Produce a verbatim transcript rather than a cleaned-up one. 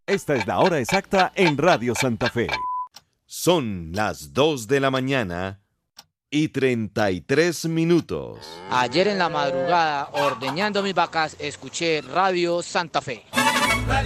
Esta es la hora exacta en Radio Santa Fe. Son las dos de la mañana y treinta y tres minutos. Ayer en la madrugada, ordeñando mis vacas, escuché Radio Santa Fe.